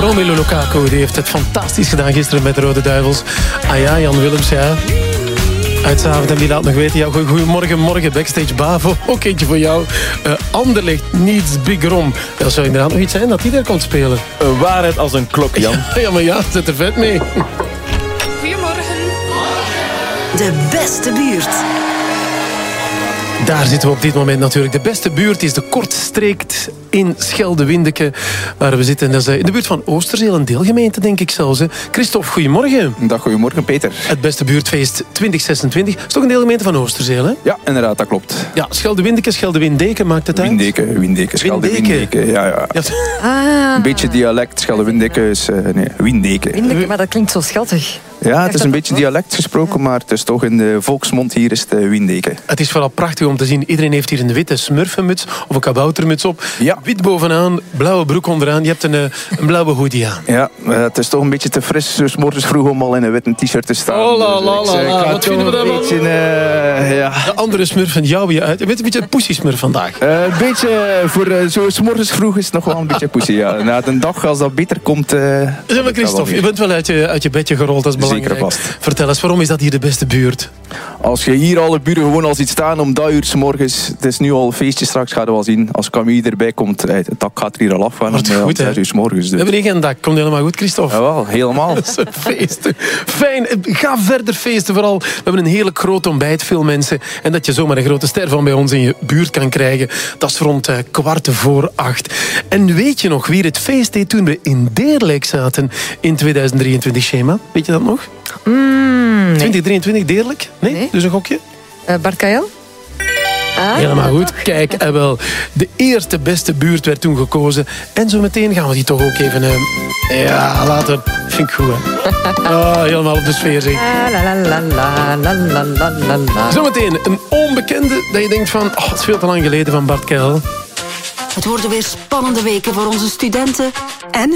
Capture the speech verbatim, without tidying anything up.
Romelu Lukaku die heeft het fantastisch gedaan gisteren met de Rode Duivels. Ah ja, Jan Willems, ja. Uit Zaventem, die laat nog weten. Ja, goedemorgen, morgen, backstage Bavo. Ook eentje voor jou. Uh, Anderlecht needs Big Rom. Dat zou inderdaad nog iets zijn dat die daar komt spelen. Uh, waarheid als een klok, Jan. Ja, ja, maar ja, zet er vet mee. Goedemorgen. De beste buurt. Daar zitten we op dit moment natuurlijk. De beste buurt is de Kortstreekt in Schelde-Windeke, waar we zitten. Dat is in de buurt van Oosterzeel, een deelgemeente, denk ik zelfs. Hè. Christophe, goedemorgen. Dag, goedemorgen, Peter. Het beste buurtfeest twintig zesentwintig. Is toch een deelgemeente van Oosterzeel, hè? Ja, inderdaad, dat klopt. Ja, Schelde-Windeke, Schelde-Windeke, maakt het uit? Windeke, Windeke, Schelde-Windeke. Ja, ja. ja. Ah. Een beetje dialect, Schelde-Windeke is... Uh, nee, Windeke. Windeke, maar dat klinkt zo schattig. Ja, het is een beetje dialect gesproken, maar het is toch in de volksmond hier is het uh, Windeke. Het is vooral prachtig om te zien. Iedereen heeft hier een witte smurfenmuts of een kaboutermuts op. Ja. Wit bovenaan, blauwe broek onderaan. Je hebt een, een blauwe hoodie aan. Ja, uh, het is toch een beetje te fris, dus 's morgens vroeg om al in een witte t-shirt te staan. Oh la la Dus, la uh, la, wat vinden we daarvan? Beetje, uh, ja. De andere smurfen jouwen je uit. Je bent een beetje een poesie-smurf vandaag. Uh, een beetje, uh, voor uh, zo 's morgens vroeg is het nog wel een beetje poesie. Ja. Na de dag, als dat beter komt... Uh, zeg maar, Christophe, je bent wel uit je, uit je bedje gerold, dat is belangrijk. Zeker vast. Vertel eens, waarom is dat hier de beste buurt? Als je hier alle buren gewoon al ziet staan om dat uur 's morgens, het is nu al een feestje, straks gaat je wel zien. Als Camille erbij komt, het dak gaat er hier al af van. Wordt goed, hè? zes uur 's morgens. Dus. We hebben hier geen dak. Komt helemaal goed, Christophe? Jawel, helemaal. Dat is een feest. Fijn. Ga verder feesten vooral. We hebben een hele groot ontbijt, veel mensen. En dat je zomaar een grote ster van bij ons in je buurt kan krijgen. Dat is rond uh, kwart voor acht. En weet je nog wie het feest deed toen we in Deerlijk zaten in tweeduizend drieëntwintig, Shema? Weet je dat nog? Mm, nee. twintig drieëntwintig, Deerlijk? Nee? Nee. Dus een gokje? Uh, Bart Kael? Ah, Helemaal goed. Kijk, en wel. De eerste beste buurt werd toen gekozen. En zo meteen gaan we die toch ook even... Uh, ja, later. Vind ik goed, hè. Oh, helemaal op de sfeer, zeg. La, la, la, la, la, la, la, la, la. Zometeen een onbekende dat je denkt van... Oh, het is veel te lang geleden van Bart Keil. Het worden weer spannende weken voor onze studenten en